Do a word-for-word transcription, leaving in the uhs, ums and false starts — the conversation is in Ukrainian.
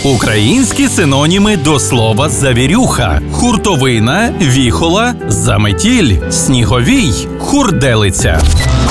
Українські синоніми до слова завірюха: хуртовина, віхола, заметіль, сніговій, хурделиця.